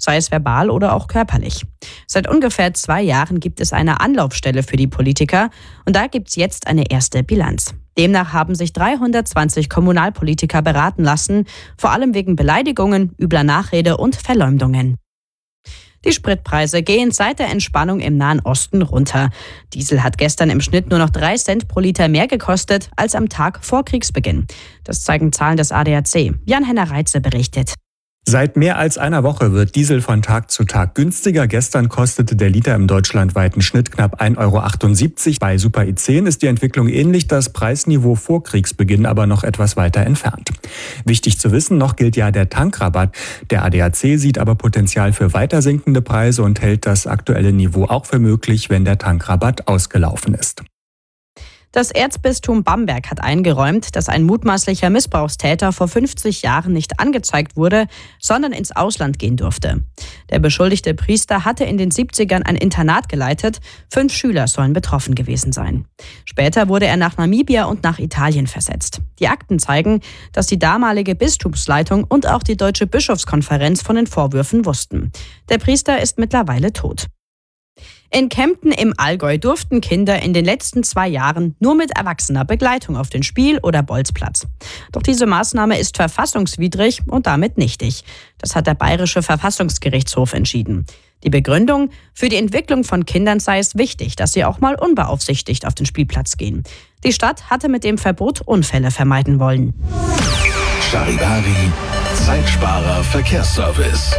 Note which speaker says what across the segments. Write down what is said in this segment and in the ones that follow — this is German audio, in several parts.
Speaker 1: sei es verbal oder auch körperlich. Seit ungefähr 2 Jahren gibt es eine Anlaufstelle für die Politiker und da gibt es jetzt eine erste Bilanz. Demnach haben sich 320 Kommunalpolitiker beraten lassen, vor allem wegen Beleidigungen, übler Nachrede und Verleumdungen. Die Spritpreise gehen seit der Entspannung im Nahen Osten runter. Diesel hat gestern im Schnitt nur noch 3 Cent pro Liter mehr gekostet als am Tag vor Kriegsbeginn. Das zeigen Zahlen des ADAC. Jan-Henner Reitze berichtet.
Speaker 2: Seit mehr als einer Woche wird Diesel von Tag zu Tag günstiger. Gestern kostete der Liter im deutschlandweiten Schnitt knapp 1,78 €. Bei Super E10 ist die Entwicklung ähnlich, das Preisniveau vor Kriegsbeginn aber noch etwas weiter entfernt. Wichtig zu wissen, noch gilt ja der Tankrabatt. Der ADAC sieht aber Potenzial für weiter sinkende Preise und hält das aktuelle Niveau auch für möglich, wenn der Tankrabatt ausgelaufen ist.
Speaker 1: Das Erzbistum Bamberg hat eingeräumt, dass ein mutmaßlicher Missbrauchstäter vor 50 Jahren nicht angezeigt wurde, sondern ins Ausland gehen durfte. Der beschuldigte Priester hatte in den 70ern ein Internat geleitet. 5 Schüler sollen betroffen gewesen sein. Später wurde er nach Namibia und nach Italien versetzt. Die Akten zeigen, dass die damalige Bistumsleitung und auch die Deutsche Bischofskonferenz von den Vorwürfen wussten. Der Priester ist mittlerweile tot. In Kempten im Allgäu durften Kinder in den letzten 2 Jahren nur mit erwachsener Begleitung auf den Spiel- oder Bolzplatz. Doch diese Maßnahme ist verfassungswidrig und damit nichtig. Das hat der Bayerische Verfassungsgerichtshof entschieden. Die Begründung: Für die Entwicklung von Kindern sei es wichtig, dass sie auch mal unbeaufsichtigt auf den Spielplatz gehen. Die Stadt hatte mit dem Verbot Unfälle vermeiden wollen.
Speaker 3: Charivari, Zeitsparer Verkehrsservice.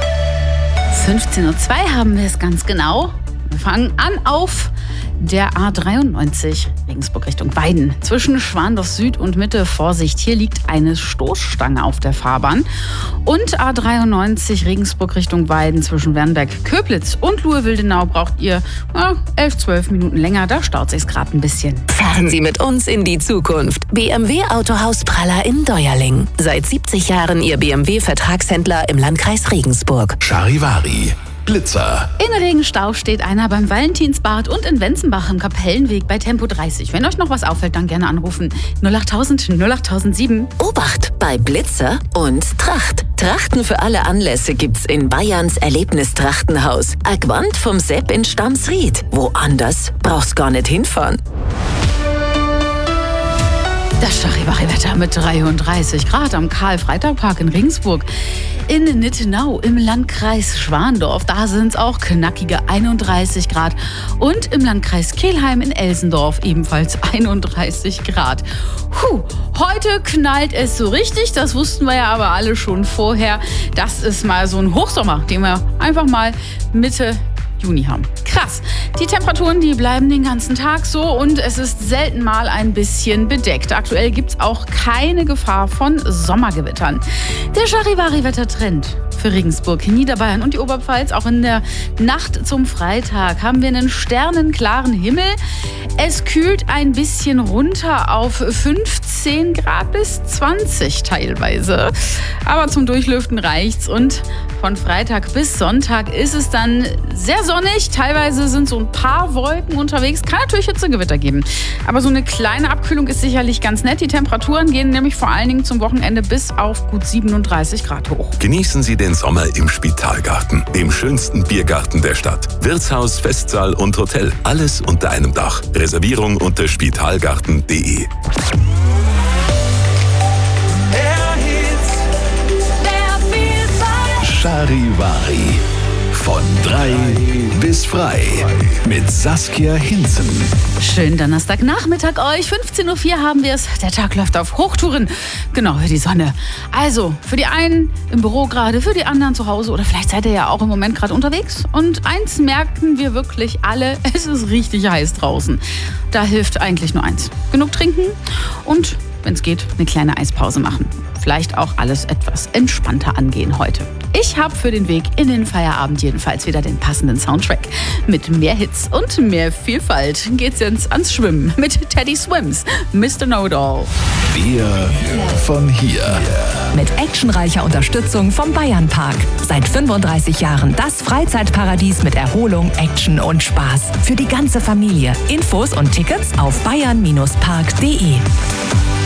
Speaker 4: 15:02 Uhr haben wir es ganz genau. Wir fangen an auf der A93 Regensburg Richtung Weiden. Zwischen Schwandorf Süd und Mitte, Vorsicht, hier liegt eine Stoßstange auf der Fahrbahn. Und A93 Regensburg Richtung Weiden zwischen Wernberg-Köblitz und Luhe-Wildenau braucht ihr 11-12 Minuten länger. Da staut sich's gerade ein bisschen.
Speaker 5: Fahren Sie mit uns in die Zukunft. BMW Autohaus Praller in Deuerling. Seit 70 Jahren Ihr BMW-Vertragshändler im Landkreis Regensburg.
Speaker 3: Charivari, Blitzer.
Speaker 4: In Regenstauf steht einer beim Valentinsbad und in Wenzenbach im Kapellenweg bei Tempo 30. Wenn euch noch was auffällt, dann gerne anrufen. 08000 08007.
Speaker 5: Obacht bei Blitzer und Tracht. Trachten für alle Anlässe gibt's in Bayerns Erlebnistrachtenhaus. Agwand vom Sepp in Stamsried. Woanders brauchst gar nicht hinfahren.
Speaker 4: Das Charivari-Wetter mit 33 Grad am Karl-Freitag-Park in Regensburg. In Nittenau im Landkreis Schwandorf, da sind es auch knackige 31 Grad. Und im Landkreis Kelheim in Elsendorf ebenfalls 31 Grad. Heute knallt es so richtig, das wussten wir ja aber alle schon vorher. Das ist mal so ein Hochsommer, den wir einfach mal Mitte Juni haben. Krass. Die Temperaturen, die bleiben den ganzen Tag so und es ist selten mal ein bisschen bedeckt. Aktuell gibt es auch keine Gefahr von Sommergewittern. Der Charivari-Wettertrend für Regensburg, Niederbayern und die Oberpfalz. Auch in der Nacht zum Freitag haben wir einen sternenklaren Himmel. Es kühlt ein bisschen runter auf 15 Grad bis 20 teilweise. Aber zum Durchlüften reicht's und von Freitag bis Sonntag ist es dann sehr sonnig. Teilweise sind so ein paar Wolken unterwegs. Kann natürlich Hitzegewitter geben. Aber so eine kleine Abkühlung ist sicherlich ganz nett. Die Temperaturen gehen nämlich vor allen Dingen zum Wochenende bis auf gut 37 Grad hoch.
Speaker 3: Genießen Sie den Sommer im Spitalgarten, dem schönsten Biergarten der Stadt. Wirtshaus, Festsaal und Hotel. Alles unter einem Dach. Reservierung unter spitalgarten.de. Charivari. Von 3 bis frei. Mit Saskia Hinzen.
Speaker 4: Schönen Donnerstagnachmittag euch. 15:04 Uhr haben wir es. Der Tag läuft auf Hochtouren. Genau, für die Sonne. Also, für die einen im Büro gerade, für die anderen zu Hause oder vielleicht seid ihr ja auch im Moment gerade unterwegs. Und eins merken wir wirklich alle, es ist richtig heiß draußen. Da hilft eigentlich nur eins. Genug trinken und, wenn es geht, eine kleine Eispause machen. Vielleicht auch alles etwas entspannter angehen heute. Ich habe für den Weg in den Feierabend jedenfalls wieder den passenden Soundtrack. Mit mehr Hits und mehr Vielfalt geht's jetzt ans Schwimmen mit Teddy Swims, Mr. Know-It-All.
Speaker 3: Wir von hier.
Speaker 6: Mit actionreicher Unterstützung vom Bayernpark. Seit 35 Jahren das Freizeitparadies mit Erholung, Action und Spaß. Für die ganze Familie. Infos und Tickets auf bayern-park.de.